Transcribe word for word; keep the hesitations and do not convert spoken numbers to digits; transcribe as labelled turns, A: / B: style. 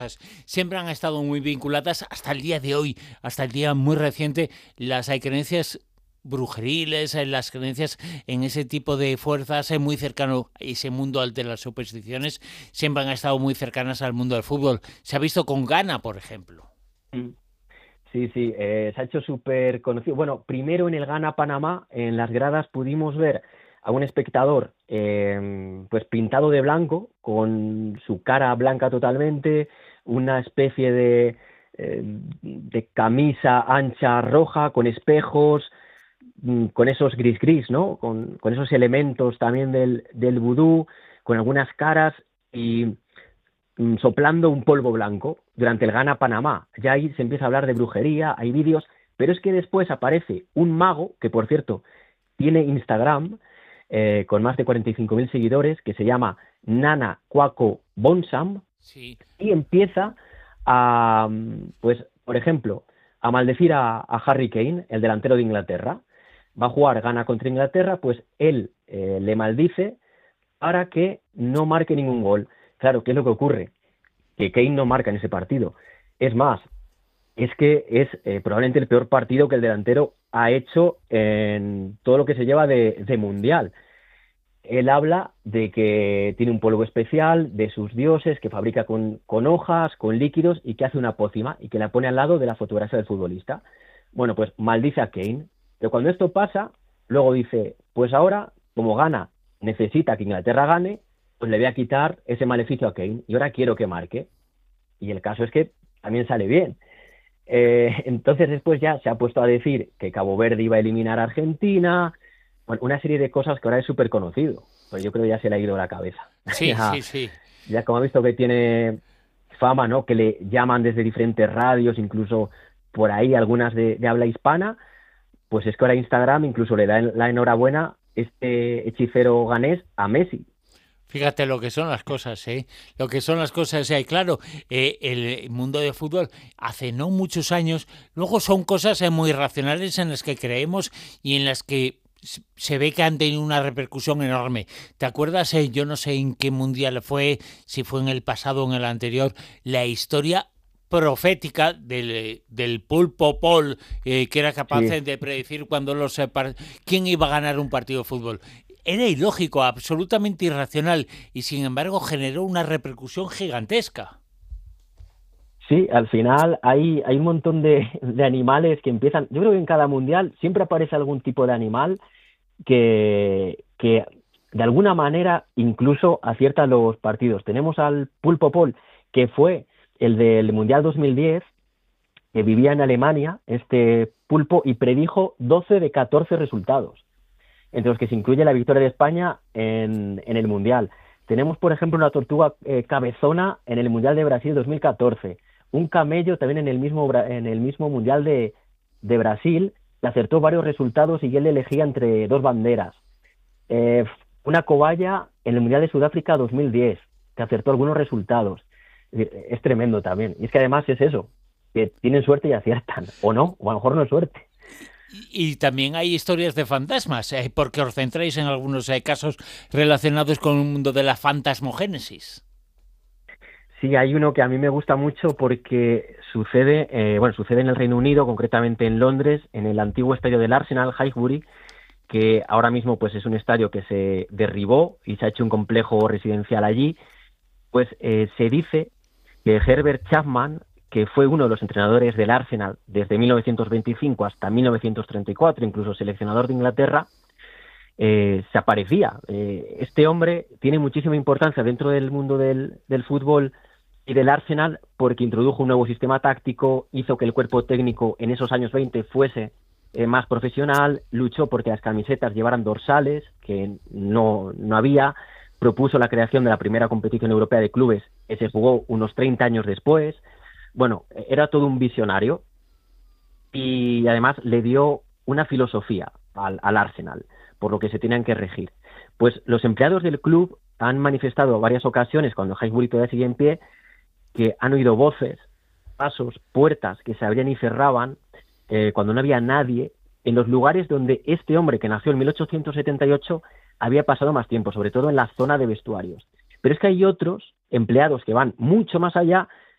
A: siempre han estado muy vinculadas hasta el día de hoy, hasta el día muy reciente, las hay creencias brujeriles, eh, las creencias en ese tipo de fuerzas, eh, muy cercano a ese mundo al de las supersticiones, siempre han estado muy cercanas al mundo del fútbol. Se ha visto con Ghana, por ejemplo.
B: Sí, sí, eh, se ha hecho súper conocido. Bueno, primero en el Ghana-Panamá, en las gradas pudimos ver a un espectador eh, pues pintado de blanco, con su cara blanca totalmente, una especie de, eh, de camisa ancha roja, con espejos, con esos gris gris, ¿no? Con, con esos elementos también del, del vudú, con algunas caras y mm, soplando un polvo blanco durante el Ghana-Panamá. Ya ahí se empieza a hablar de brujería, hay vídeos, pero es que después aparece un mago, que por cierto tiene Instagram, eh, con más de cuarenta y cinco mil seguidores, que se llama Nana Kwako Bonsam,
A: Sí.
B: y empieza a, pues, por ejemplo, a maldecir a, a Harry Kane, el delantero de Inglaterra. Va a jugar Ghana contra Inglaterra, pues él eh, le maldice para que no marque ningún gol. Claro, ¿qué es lo que ocurre? Que Kane no marca en ese partido. Es más, es que es eh, probablemente el peor partido que el delantero ha hecho en todo lo que se lleva de, de Mundial. Él habla de que tiene un polvo especial, de sus dioses, que fabrica con, con hojas, con líquidos, y que hace una pócima y que la pone al lado de la fotografía del futbolista. Bueno, pues maldice a Kane. Pero cuando esto pasa, luego dice, pues ahora, como Ghana necesita que Inglaterra gane, pues le voy a quitar ese maleficio a Kane y ahora quiero que marque. Y el caso es que también sale bien. Eh, entonces después ya se ha puesto a decir que Cabo Verde iba a eliminar a Argentina, bueno, una serie de cosas que ahora es súper conocido, pero yo creo que ya se le ha ido la cabeza.
A: Sí,
B: ya,
A: sí, sí.
B: ya como ha visto que tiene fama, ¿no? Que le llaman desde diferentes radios, incluso por ahí algunas de, de habla hispana, pues es que ahora Instagram incluso le da la enhorabuena este hechicero ganés a Messi.
A: Fíjate lo que son las cosas, ¿eh? Lo que son las cosas, ¿eh? Claro, eh, el mundo del fútbol hace no muchos años, luego son cosas eh, muy racionales en las que creemos y en las que se ve que han tenido una repercusión enorme. ¿Te acuerdas? Eh, yo no sé en qué mundial fue, si fue en el pasado o en el anterior, la historia profética del, del pulpo Paul, eh, que era capaz
B: Sí,
A: de predecir cuando los eh, par- quién iba a ganar un partido de fútbol. Era ilógico, absolutamente irracional, y sin embargo generó una repercusión gigantesca.
B: sí, al final hay, hay un montón de, de animales que empiezan, yo creo que en cada mundial siempre aparece algún tipo de animal que, que de alguna manera incluso acierta los partidos. Tenemos al pulpo Paul, que fue el del Mundial dos mil diez, que vivía en Alemania, este pulpo, y predijo doce de catorce resultados, entre los que se incluye la victoria de España en, en el Mundial. Tenemos, por ejemplo, una tortuga eh, cabezona en el Mundial de Brasil dos mil catorce, un camello también en el mismo, en el mismo Mundial de, de Brasil, que acertó varios resultados y él elegía entre dos banderas. Eh, una cobaya en el Mundial de Sudáfrica dos mil diez, que acertó algunos resultados. Es, es tremendo también. Y es que además es eso, que tienen suerte y aciertan, o no, o a lo mejor no es suerte.
A: Y, y también hay historias de fantasmas, eh, porque os centráis en algunos eh, casos relacionados con el mundo de la fantasmogénesis.
B: Sí, hay uno que a mí me gusta mucho porque sucede, eh, bueno, sucede en el Reino Unido, concretamente en Londres, en el antiguo estadio del Arsenal, Highbury, que ahora mismo pues es un estadio que se derribó y se ha hecho un complejo residencial allí. Pues eh, se dice que Herbert Chapman, que fue uno de los entrenadores del Arsenal desde mil novecientos veinticinco hasta mil novecientos treinta y cuatro, incluso seleccionador de Inglaterra, eh, se aparecía. Eh, este hombre tiene muchísima importancia dentro del mundo del, del fútbol y del Arsenal porque introdujo un nuevo sistema táctico, hizo que el cuerpo técnico en esos años veinte fuese eh, más profesional, luchó porque las camisetas llevaran dorsales, que no, no había, propuso la creación de la primera competición europea de clubes, que se jugó unos treinta años después. Bueno, era todo un visionario y además le dio una filosofía al, al Arsenal, por lo que se tenían que regir. Pues los empleados del club han manifestado varias ocasiones, cuando Highbury todavía sigue en pie, que han oído voces, pasos, puertas que se abrían y cerraban eh, cuando no había nadie, en los lugares donde este hombre, que nació en mil ochocientos setenta y ocho, había pasado más tiempo, sobre todo en la zona de vestuarios. Pero es que hay otros empleados que van mucho más allá,